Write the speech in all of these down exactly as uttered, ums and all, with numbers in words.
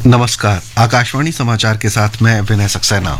नमस्कार, आकाशवाणी समाचार के साथ मैं विनय सक्सेना।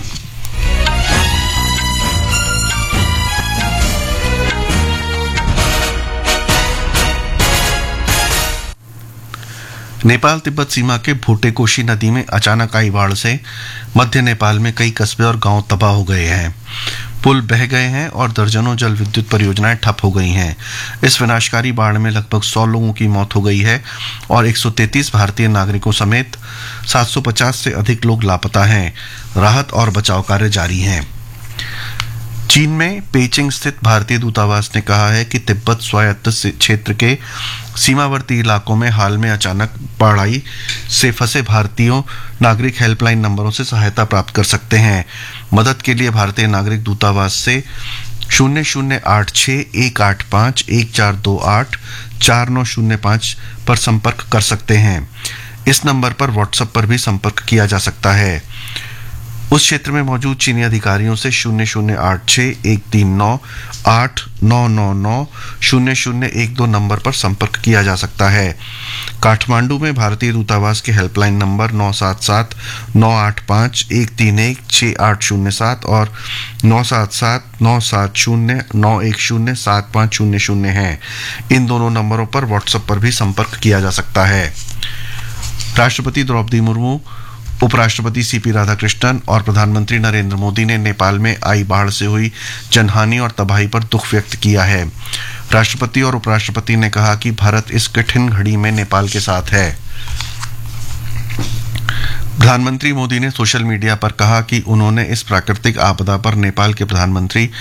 नेपाल तिब्बत सीमा के भूटेकोशी नदी में अचानक आई बाढ़ से मध्य नेपाल में कई कस्बे और गांव तबाह हो गए हैं। पुल बह गए हैं और दर्जनों जल विद्युत परियोजनाएं ठप हो गई हैं। इस विनाशकारी बाढ़ में लगभग सौ लोगों की मौत हो गई है और एक सौ तैंतीस भारतीय नागरिकों समेत सात सौ पचास से अधिक लोग लापता हैं। राहत और बचाव कार्य जारी हैं। चीन में पेइचिंग स्थित भारतीय दूतावास ने कहा है कि तिब्बत स्वायत्त क्षेत्र के सीमावर्ती इलाकों में हाल में अचानक बाढ़ आई से फंसे भारतीयों नागरिक हेल्पलाइन नंबरों से सहायता प्राप्त कर सकते हैं। मदद के लिए भारतीय नागरिक दूतावास से शून्य शून्य आठ छः एक आठ पाँच एक चार दो आठ चार नौ शून्य पाँच पर संपर्क कर सकते हैं। इस नंबर पर व्हाट्सएप पर भी संपर्क किया जा सकता है। उस क्षेत्र में मौजूद चीनी अधिकारियों से शून्य शून्य आठ छः एक तीन नौ आठ नौ नौ नौ शून्य शून्य एक दो नंबर पर संपर्क किया जा सकता है। काठमांडू में भारतीय दूतावास के हेल्पलाइन नंबर नौ सात सात नौ आठ पाँच एक तीन एक छः आठ शून्य सात और नौ सात सात नौ सात शून्य नौ एक शून्य सात पाँच शून्य शून्य है। इन दोनों नंबरों पर व्हाट्सएप पर भी संपर्क किया जा सकता है। राष्ट्रपति द्रौपदी मुर्मू, उपराष्ट्रपति सीपी राधाकृष्णन और प्रधानमंत्री नरेंद्र मोदी ने नेपाल में आई बाढ़ से हुई जनहानि और तबाही पर दुख व्यक्त किया है। राष्ट्रपति और उपराष्ट्रपति ने कहा कि भारत इस कठिन घड़ी में नेपाल के साथ है। प्रधानमंत्री मोदी ने सोशल मीडिया पर कहा कि उन्होंने इस प्राकृतिक आपदा पर नेपाल के प्रधानमंत्री